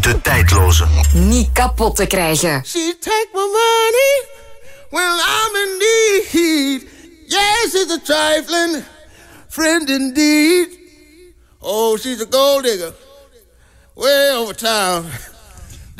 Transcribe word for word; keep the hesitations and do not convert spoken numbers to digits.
De tijdloze. Niet kapot te krijgen. She take my money when I'm in need. Yes, it's a trifling friend indeed. Oh, she's a gold digger way over town.